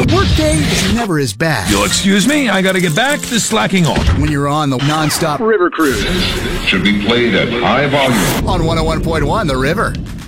Workday is never as bad You'll excuse me, I gotta get back to slacking off. when you're on the non-stop river cruise Should be played at high volume. on 101.1 The River.